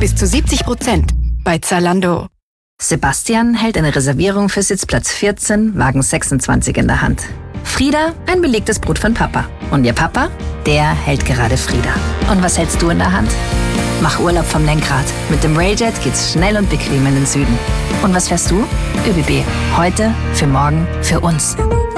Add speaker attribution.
Speaker 1: Bis zu 70% bei Zalando.
Speaker 2: Sebastian hält eine Reservierung für Sitzplatz 14, Wagen 26 in der Hand. Frieda, ein belegtes Brot von Papa. Und ihr Papa, der hält gerade Frieda. Und was hältst du in der Hand? Mach Urlaub vom Lenkrad. Mit dem Railjet geht's schnell und bequem in den Süden. Und was fährst du? ÖBB. Heute, für morgen, für uns.